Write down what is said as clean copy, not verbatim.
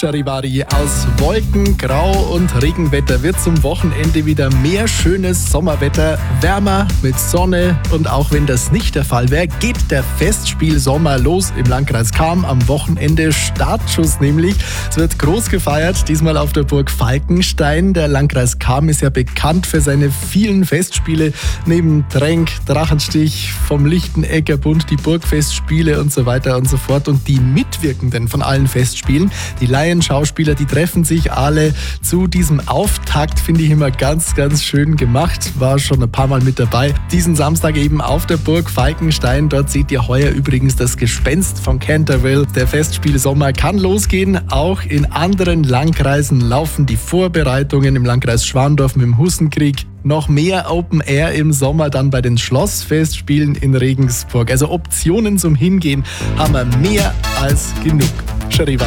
Charivari. Aus Wolken, Grau und Regenwetter wird zum Wochenende wieder mehr schönes Sommerwetter, wärmer mit Sonne. Und auch wenn das nicht der Fall wäre, geht der Festspiel Sommer los im Landkreis Cham. Am Wochenende Startschuss nämlich. Es wird groß gefeiert, diesmal auf der Burg Falkenstein. Der Landkreis Cham ist ja bekannt für seine vielen Festspiele. Neben Tränk, Drachenstich, vom Lichteneggerbund, die Burgfestspiele und so weiter und so fort. Und die Mitwirkenden von allen Festspielen, die Laienschauspieler, die treffen sich alle zu diesem Auftakt. Finde ich immer ganz, ganz schön gemacht. War schon ein paar Mal mit dabei. Diesen Samstag eben auf der Burg Falkenstein. Dort seht ihr heuer übrigens das Gespenst von Canterville. Der Festspiel Sommer kann losgehen. Auch in anderen Landkreisen laufen die Vorbereitungen. Im Landkreis Schwandorf mit dem Hussenkrieg. Noch mehr Open Air im Sommer dann bei den Schlossfestspielen in Regensburg. Also Optionen zum Hingehen haben wir mehr als genug. Charivari.